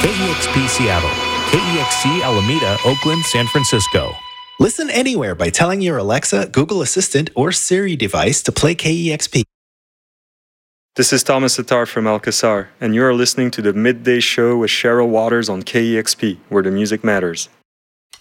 KEXP Seattle, KEXC Alameda, Oakland, San Francisco. Listen anywhere by telling your Alexa, Google Assistant, or Siri device to play KEXP. This is Thomas Attar from Alcazar, and you are listening to the Midday Show with Cheryl Waters on KEXP, where the music matters.